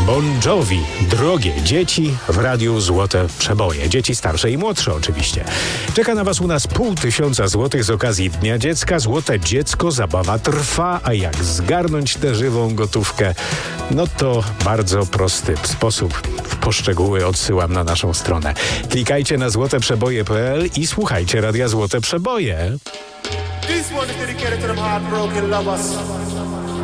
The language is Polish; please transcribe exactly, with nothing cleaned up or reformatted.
Bon Jovi, drogie dzieci w radiu Złote Przeboje. Dzieci starsze i młodsze oczywiście. Czeka na was u nas pół tysiąca złotych z okazji Dnia Dziecka. Złote dziecko, zabawa trwa, a jak zgarnąć tę żywą gotówkę? No to bardzo prosty sposób. W poszczegóły odsyłam na naszą stronę. Klikajcie na złoteprzeboje kropka p l i słuchajcie Radia Złote Przeboje. This one is dedicated to them heartbroken lovers.